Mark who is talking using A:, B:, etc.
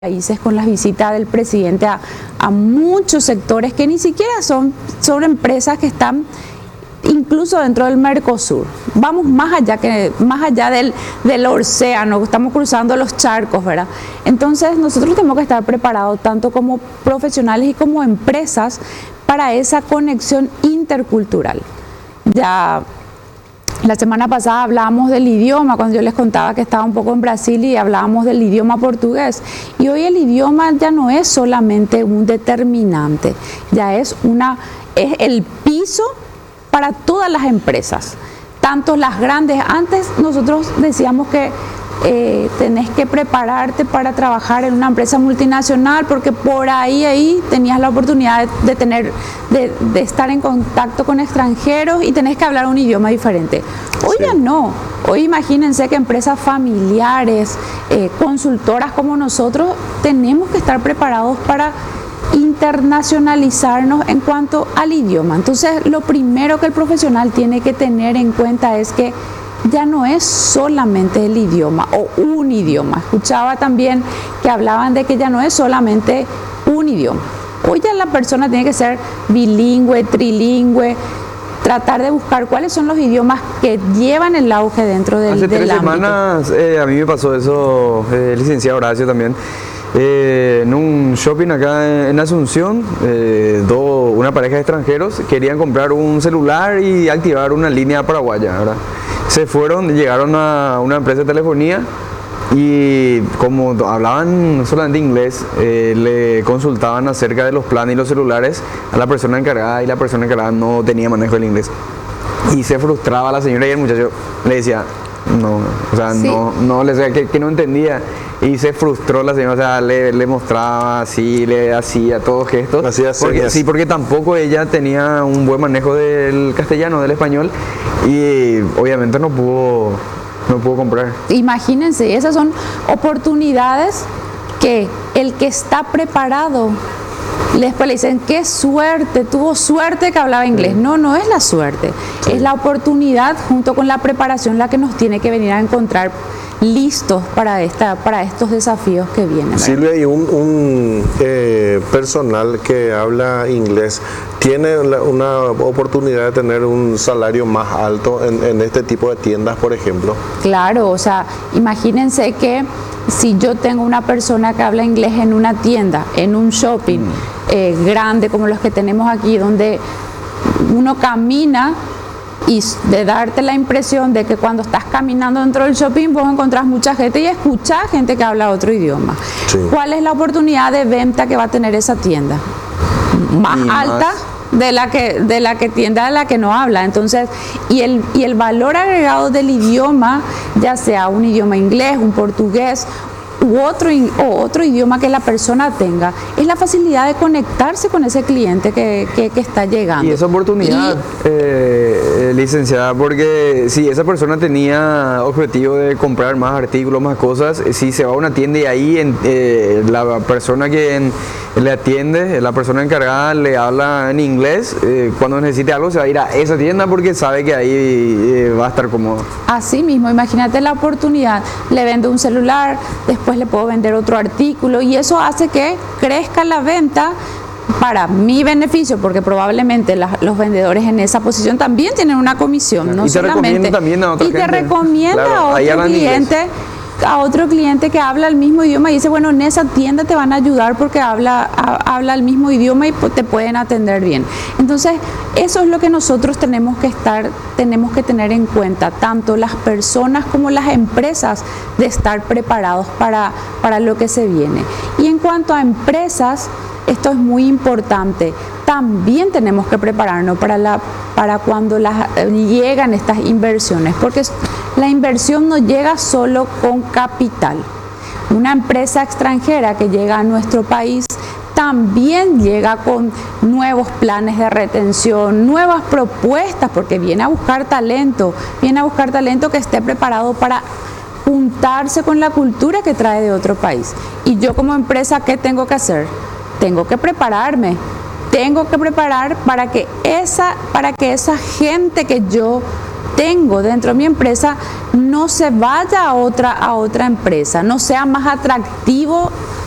A: países con las visitas del presidente a muchos sectores que ni siquiera son empresas que están incluso dentro del Mercosur. Vamos más allá del océano, estamos cruzando los charcos, ¿verdad? Entonces nosotros tenemos que estar preparados tanto como profesionales y como empresas para esa conexión intercultural. Ya la semana pasada hablábamos del idioma, cuando yo les contaba que estaba un poco en Brasil y hablábamos del idioma portugués. Y hoy el idioma ya no es solamente un determinante, ya es el piso para todas las empresas, tanto las grandes. Antes nosotros decíamos que tenés que prepararte para trabajar en una empresa multinacional porque por ahí tenías la oportunidad de estar en contacto con extranjeros y tenés que hablar un idioma diferente. Hoy ya no. Hoy imagínense que empresas familiares, consultoras como nosotros, tenemos que estar preparados para internacionalizarnos en cuanto al idioma. Entonces, lo primero que el profesional tiene que tener en cuenta es que ya no es solamente el idioma o un idioma. Escuchaba también que hablaban de que ya no es solamente un idioma. Hoy ya la persona tiene que ser bilingüe, trilingüe, tratar de buscar cuáles son los idiomas que llevan el auge dentro del ámbito.
B: Hace 3 semanas a mí me pasó eso, licenciado Horacio también. En un shopping acá en Asunción, una pareja de extranjeros querían comprar un celular y activar una línea paraguaya, ¿verdad? Se fueron, llegaron a una empresa de telefonía y como hablaban solamente inglés, le consultaban acerca de los planes y los celulares a la persona encargada y la persona encargada no tenía manejo del inglés. Y se frustraba la señora y el muchacho le decía, no, o sea, sí. no le decía que no entendía. Y se frustró la señora, o sea, le mostraba así, le hacía todos gestos. Porque tampoco ella tenía un buen manejo del castellano, del español, y obviamente no pudo comprar.
A: Imagínense, esas son oportunidades que el que está preparado, después le dicen, qué suerte, tuvo suerte que hablaba inglés. No es la suerte, es la oportunidad junto con la preparación la que nos tiene que venir a encontrar listos para estos desafíos que vienen.
C: Silvia, y un personal que habla inglés tiene una oportunidad de tener un salario más alto en este tipo de tiendas, por ejemplo.
A: Claro, o sea, imagínense que si yo tengo una persona que habla inglés en una tienda, en un shopping grande como los que tenemos aquí, donde uno camina y de darte la impresión de que cuando estás caminando dentro del shopping vos encontrás mucha gente y escuchás gente que habla otro idioma. Sí. ¿Cuál es la oportunidad de venta que va a tener esa tienda? Más alta de la tienda de la que no habla. Entonces, y el valor agregado del idioma, ya sea un idioma inglés, un portugués u otro idioma que la persona tenga, es la facilidad de conectarse con ese cliente que está llegando.
B: Y esa oportunidad, licenciada, porque si esa persona tenía objetivo de comprar más artículos, más cosas, si se va a una tienda y ahí la persona que le atiende, la persona encargada le habla en inglés, cuando necesite algo se va a ir a esa tienda porque sabe que ahí va a estar cómodo.
A: Así mismo, imagínate la oportunidad, le vendo un celular, después le puedo vender otro artículo y eso hace que crezca la venta para mi beneficio, porque probablemente los vendedores en esa posición también tienen una comisión, no solamente.
B: También a otra gente.
A: Te recomienda a otro cliente que habla el mismo idioma y dice, bueno, en esa tienda te van a ayudar porque habla el mismo idioma y te pueden atender bien. Entonces, eso es lo que nosotros tenemos que tener en cuenta, tanto las personas como las empresas, de estar preparados para lo que se viene. Y en cuanto a empresas, esto es muy importante. También tenemos que prepararnos para cuando llegan estas inversiones, porque la inversión no llega solo con capital. Una empresa extranjera que llega a nuestro país también llega con nuevos planes de retención, nuevas propuestas, porque viene a buscar talento que esté preparado para juntarse con la cultura que trae de otro país. Y yo como empresa, ¿qué tengo que hacer? Tengo que prepararme, para que esa gente que yo tengo dentro de mi empresa no se vaya a otra empresa, no sea más atractivo